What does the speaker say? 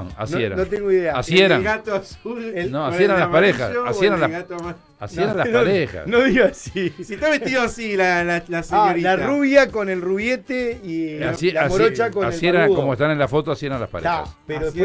así eran. No tengo idea. Así eran. El gato azul. No, con así eran el las parejas, amarillo así o eran el las- gato más- Así eran las parejas. No digo así. Si está vestido así la señorita. La rubia con el rubiete y Así, la así- morocha con así el eran barbudo. como están en la foto, así eran las parejas. Pero Así